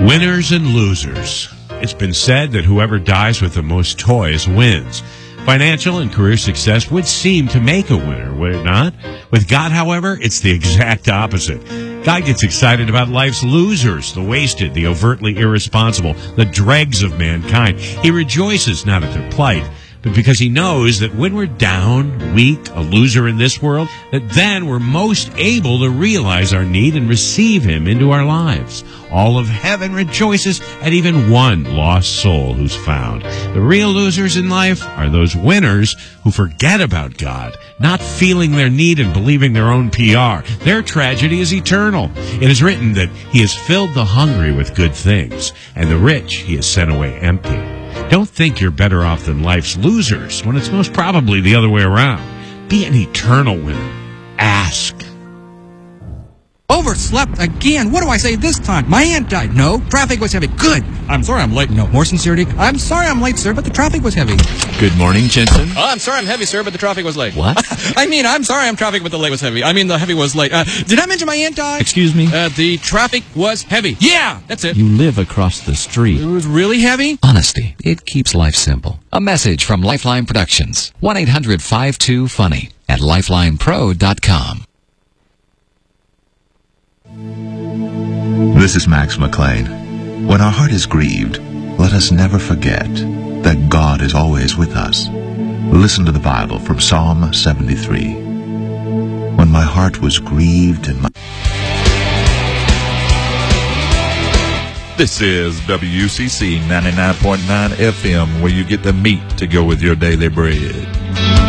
Winners and losers. It's been said that whoever dies with the most toys wins. Financial and career success would seem to make a winner, would it not? With God, however, it's the exact opposite. God gets excited about life's losers, the wasted, the overtly irresponsible, the dregs of mankind. He rejoices not at their plight, but because he knows that when we're down, weak, a loser in this world, that then we're most able to realize our need and receive him into our lives. All of heaven rejoices at even one lost soul who's found. The real losers in life are those winners who forget about God, not feeling their need and believing their own PR. Their tragedy is eternal. It is written that he has filled the hungry with good things, and the rich he has sent away empty. Don't think you're better off than life's losers when it's most probably the other way around. Be an eternal winner. Ask. Overslept again. What do I say this time? My aunt died. No. Traffic was heavy. Good. I'm sorry I'm late. No. More sincerity. I'm sorry I'm late, sir, but the traffic was heavy. Good morning, Jensen. Oh, I'm sorry I'm heavy, sir, but the traffic was late. What? I'm sorry I'm traffic, but the late was heavy. The heavy was late. Did I mention my aunt died? Excuse me? The traffic was heavy. Yeah, that's it. You live across the street. It was really heavy? Honesty. It keeps life simple. A message from Lifeline Productions. 1-800-52-FUNNY at lifelinepro.com. This is Max McLean. When our heart is grieved, let us never forget that God is always with us. Listen to the Bible from Psalm 73. When my heart was grieved and my... This is WCC 99.9 FM, where you get the meat to go with your daily bread.